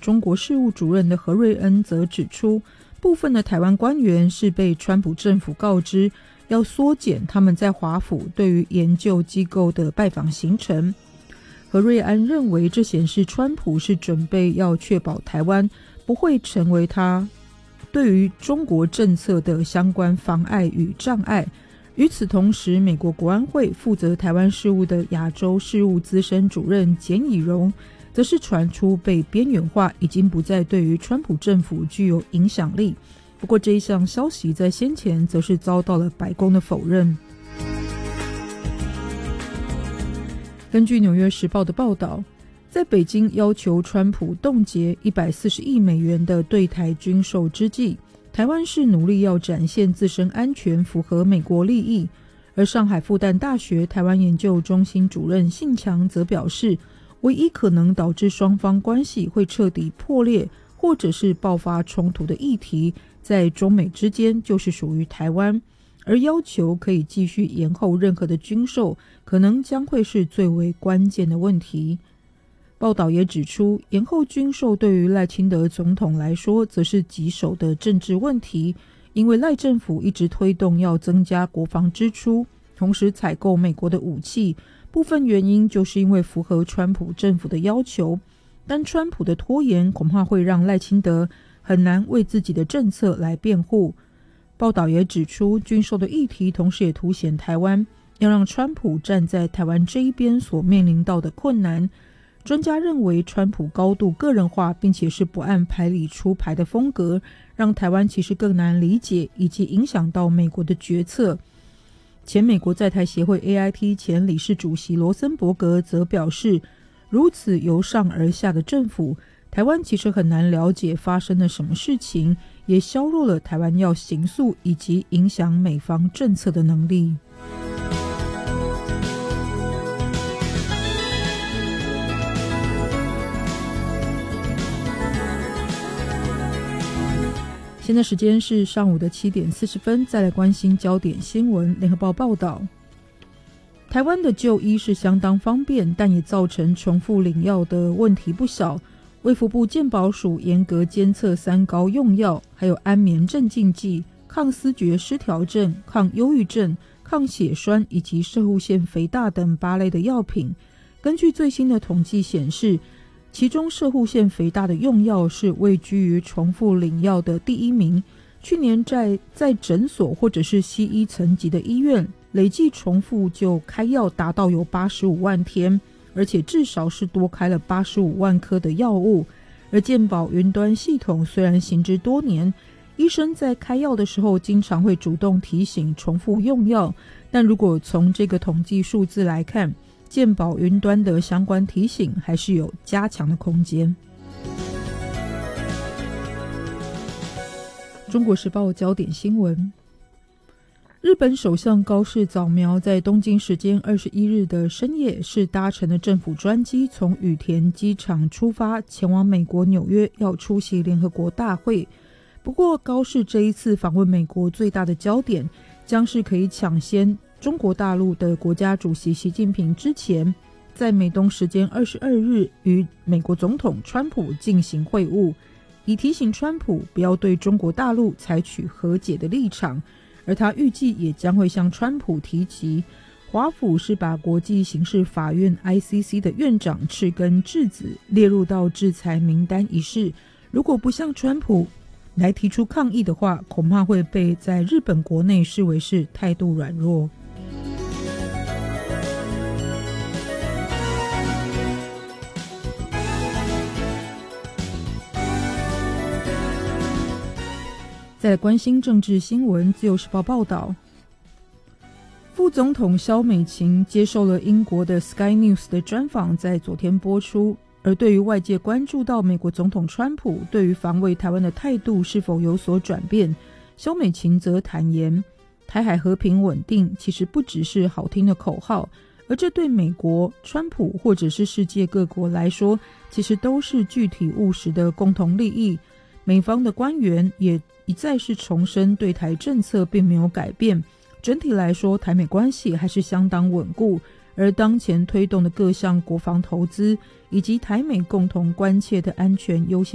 中国事务主任的何瑞恩则指出，部分的台湾官员是被川普政府告知要缩减他们在华府对于研究机构的拜访行程。何瑞安认为，这显示川普是准备要确保台湾不会成为他对于中国政策的相关妨碍与障碍。与此同时，美国国安会负责台湾事务的亚洲事务资深主任简以荣则是传出被边缘化，已经不再对于川普政府具有影响力。不过这一项消息在先前则是遭到了白宫的否认。根据纽约时报的报道，在北京要求川普冻结140亿美元的对台军售之际，台湾是努力要展现自身安全符合美国利益。而上海复旦大学台湾研究中心主任信强则表示，唯一可能导致双方关系会彻底破裂或者是爆发冲突的议题，在中美之间就是属于台湾，而要求可以继续延后任何的军售，可能将会是最为关键的问题。报道也指出，延后军售对于赖清德总统来说则是棘手的政治问题，因为赖政府一直推动要增加国防支出，同时采购美国的武器，部分原因就是因为符合川普政府的要求，但川普的拖延恐怕会让赖清德很难为自己的政策来辩护。报道也指出，军售的议题同时也凸显台湾要让川普站在台湾这一边所面临到的困难。专家认为，川普高度个人化并且是不按牌理出牌的风格，让台湾其实更难理解以及影响到美国的决策。前美国在台协会 AIT 前理事主席罗森伯格则表示，如此由上而下的政府，台湾其实很难了解发生了什么事情，也削弱了台湾要形塑以及影响美方政策的能力。现在时间是上午的7点40分，再来关心焦点新闻。联合报报道，台湾的就医是相当方便，但也造成重复领药的问题不小。卫福部健保署严格监测3高用药，还有安眠镇静剂、抗思觉失调症、抗忧郁症、抗血栓以及攝護腺肥大等8类的药品。根据最新的统计显示，其中攝護腺肥大的用药是位居于重复领药的第1名。去年在诊所或者是西医层级的医院，累计重复就开药达到有85万天，而且至少是多开了85万颗的药物。而健保云端系统虽然行之多年，医生在开药的时候经常会主动提醒重复用药，但如果从这个统计数字来看，健保云端的相关提醒还是有加强的空间。中国时报焦点新闻，日本首相高市早苗在东京时间21日的深夜是搭乘了政府专机从羽田机场出发，前往美国纽约要出席联合国大会。不过高市这一次访问美国最大的焦点将是可以抢先中国大陆的国家主席习近平之前在美东时间22日与美国总统川普进行会晤，以提醒川普不要对中国大陆采取和解的立场。而他预计也将会向川普提及，华府是把国际刑事法院 ICC 的院长赤根智子列入到制裁名单一事，如果不向川普来提出抗议的话，恐怕会被在日本国内视为是态度软弱。再来关心政治新闻，自由时报报道，副总统萧美琴接受了英国的 Sky News 的专访，在昨天播出。而对于外界关注到美国总统川普对于防卫台湾的态度是否有所转变，萧美琴则坦言，台海和平稳定其实不只是好听的口号，而这对美国、川普或者是世界各国来说，其实都是具体务实的共同利益。美方的官员也一再是重申对台政策并没有改变，整体来说台美关系还是相当稳固。而当前推动的各项国防投资以及台美共同关切的安全优先